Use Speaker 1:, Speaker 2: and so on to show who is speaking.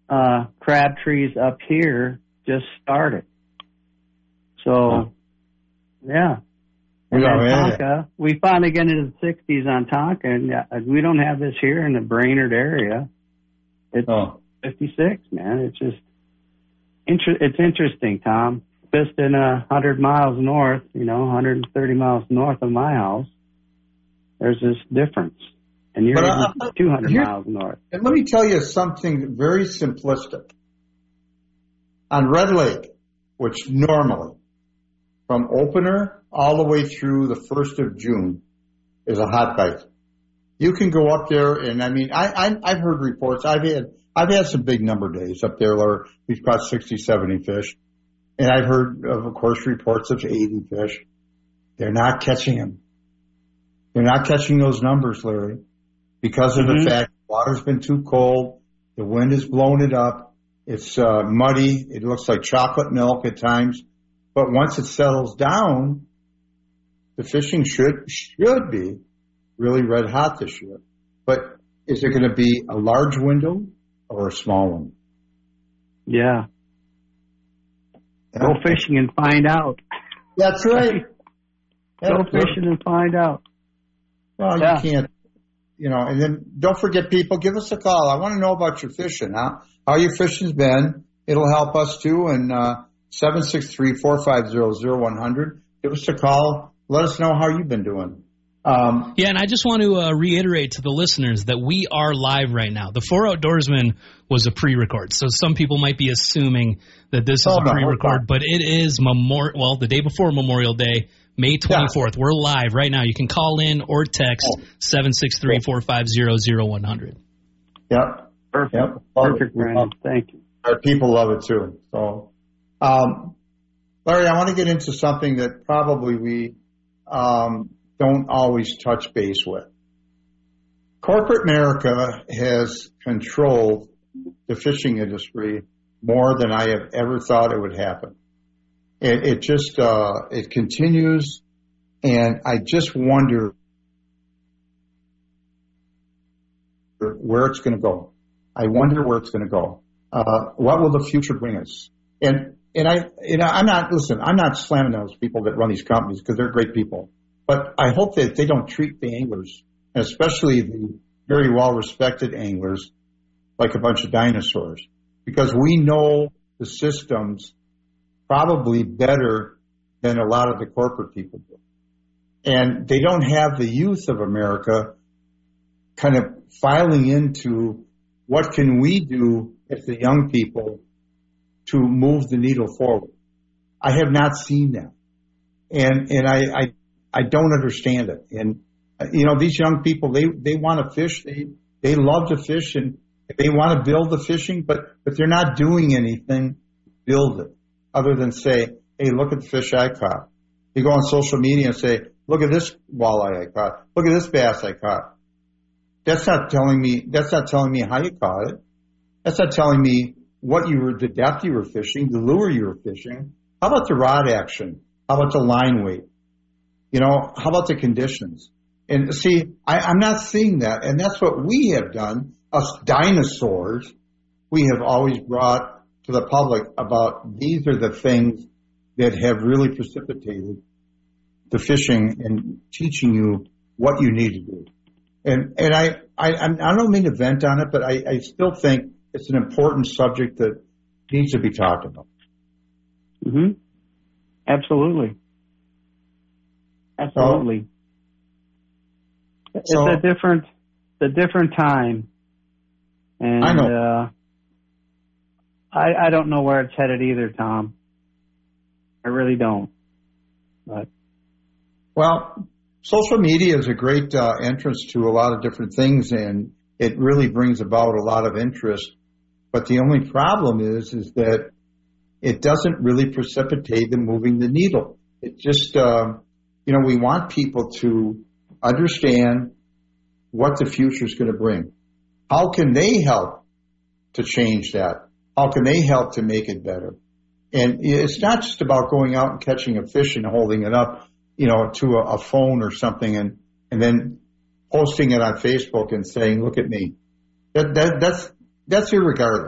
Speaker 1: crab trees up here just started. So, yeah. And then Tonka, we finally get into the 60s on Tonka, and we don't have this here in the Brainerd area. It's 56, man. It's just, it's interesting, Tom. Just in 100 miles north, 130 miles north of my house, there's this difference. And you're 200 miles north.
Speaker 2: And let me tell you something very simplistic. On Red Lake, which normally, from opener all the way through the 1st of June, is a hot bite. You can go up there, and I mean, I've heard reports. I've had some big number days up there where we've caught 60, 70 fish. And I've heard, of course, reports of 80 fish. They're not catching them. They're not catching those numbers, Larry, because of the fact the water's been too cold. The wind has blown it up. It's muddy. It looks like chocolate milk at times. But once it settles down, the fishing should be really red hot this year. But is it going to be a large window or a small one?
Speaker 1: Yeah. Go fishing and find out.
Speaker 2: That's right.
Speaker 1: Go fishing and find out.
Speaker 2: Well, you can't, and then don't forget, people, give us a call. I want to know about your fishing, how your fishing's been. It'll help us too. And 763-450-0100. Give us a call. Let us know how you've been doing.
Speaker 3: And I just want to reiterate to the listeners that we are live right now. The Four Outdoorsmen was a pre-record, so some people might be assuming that this is a pre-record, but it is the day before Memorial Day, May 24th. We're live right now. You can call in or text 763-450-0100.
Speaker 2: Yep.
Speaker 1: Perfect.
Speaker 2: Yep.
Speaker 1: Perfect, Brandon. Thank you.
Speaker 2: Our people love it too. So, Larry, I want to get into something that probably we don't always touch base with. Corporate America has controlled the fishing industry more than I have ever thought it would happen. It continues, and I just wonder where it's going to go. I wonder where it's going to go. What will the future bring us? And I'm not slamming those people that run these companies because they're great people. But I hope that they don't treat the anglers, especially the very well-respected anglers, like a bunch of dinosaurs. Because we know the systems probably better than a lot of the corporate people do. And they don't have the youth of America kind of filing into what can we do as the young people to move the needle forward. I have not seen that. And I don't understand it. And, these young people, they want to fish. They love to fish and they want to build the fishing, but they're not doing anything to build it other than say, hey, look at the fish I caught. You go on social media and say, look at this walleye I caught. Look at this bass I caught. That's not telling me how you caught it. That's not telling me the depth you were fishing, the lure you were fishing. How about the rod action? How about the line weight? How about the conditions? And see, I'm not seeing that. And that's what we have done, us dinosaurs. We have always brought to the public about these are the things that have really precipitated the fishing and teaching you what you need to do. And I don't mean to vent on it, but I still think it's an important subject that needs to be talked about.
Speaker 1: Mm-hmm. Absolutely. Absolutely. It's a different time. And
Speaker 2: I know.
Speaker 1: I don't know where it's headed either, Tom. I really don't. But
Speaker 2: well, social media is a great entrance to a lot of different things, and it really brings about a lot of interest. But the only problem is that it doesn't really precipitate the moving the needle. It just, we want people to understand what the future is going to bring. How can they help to change that? How can they help to make it better? And it's not just about going out and catching a fish and holding it up, to a phone or something and then posting it on Facebook and saying, look at me. That's irregardless.